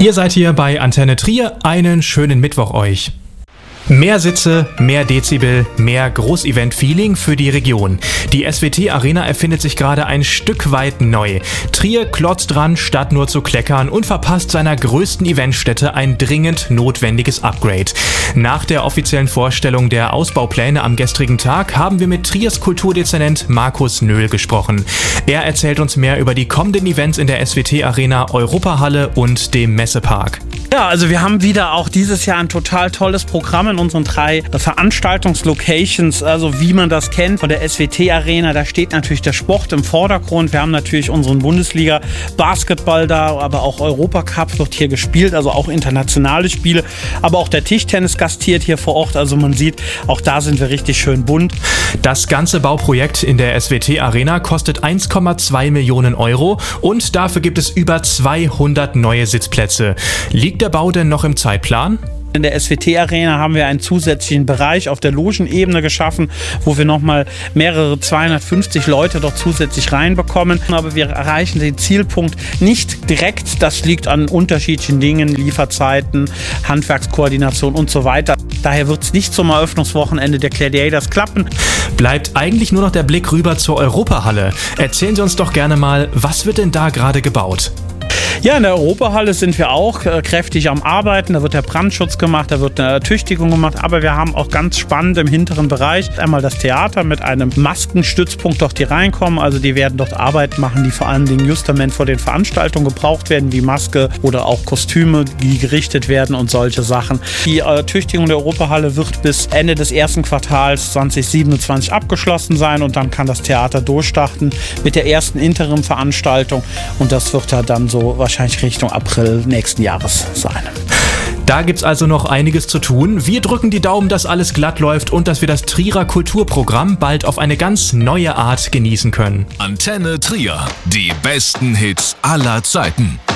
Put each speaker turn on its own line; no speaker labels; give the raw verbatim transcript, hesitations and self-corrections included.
Ihr seid hier bei Antenne Trier. Einen schönen Mittwoch euch. Mehr Sitze, mehr Dezibel, mehr Großevent-Feeling für die Region. Die S W T Arena erfindet sich gerade ein Stück weit neu. Trier klotzt dran, statt nur zu kleckern, und verpasst seiner größten Eventstätte ein dringend notwendiges Upgrade. Nach der offiziellen Vorstellung der Ausbaupläne am gestrigen Tag haben wir mit Triers Kulturdezernent Markus Nöhl gesprochen. Er erzählt uns mehr über die kommenden Events in der S W T Arena, Europahalle und dem Messepark.
Ja, also wir haben wieder auch dieses Jahr ein total tolles Programm in unseren drei Veranstaltungslocations, also wie man das kennt von der S W T Arena. Da steht natürlich der Sport im Vordergrund. Wir haben natürlich unseren Bundesliga-Basketball da, aber auch Europacup wird hier gespielt, also auch internationale Spiele. Aber auch der Tischtennis gastiert hier vor Ort, also man sieht, auch da sind wir richtig schön bunt.
Das ganze Bauprojekt in der S W T Arena kostet eins Komma zwei Millionen Euro und dafür gibt es über zweihundert neue Sitzplätze. Liegt der Bau denn noch im Zeitplan?
In der S W T Arena haben wir einen zusätzlichen Bereich auf der Logenebene geschaffen, wo wir nochmal mehrere zweihundertfünfzig Leute dort zusätzlich reinbekommen. Aber wir erreichen den Zielpunkt nicht direkt. Das liegt an unterschiedlichen Dingen, Lieferzeiten, Handwerkskoordination und so weiter. Daher wird es nicht zum Eröffnungswochenende der Gladiators klappen.
Bleibt eigentlich nur noch der Blick rüber zur Europahalle. Erzählen Sie uns doch gerne mal, was wird denn da gerade gebaut?
Ja, in der Europahalle sind wir auch äh, kräftig am Arbeiten. Da wird der Brandschutz gemacht, da wird eine Ertüchtigung gemacht. Aber wir haben auch ganz spannend im hinteren Bereich einmal das Theater mit einem Maskenstützpunkt, dort die reinkommen. Also die werden dort Arbeit machen, die vor allen Dingen justament vor den Veranstaltungen gebraucht werden, wie Maske oder auch Kostüme, die gerichtet werden und solche Sachen. Die Ertüchtigung der Europahalle wird bis Ende des ersten Quartals zwanzig siebenundzwanzig abgeschlossen sein und dann kann das Theater durchstarten mit der ersten Interim-Veranstaltung und das wird ja dann so wahrscheinlich Richtung April nächsten Jahres sein.
Da gibt's also noch einiges zu tun. Wir drücken die Daumen, dass alles glatt läuft und dass wir das Trierer Kulturprogramm bald auf eine ganz neue Art genießen können.
Antenne Trier, die besten Hits aller Zeiten.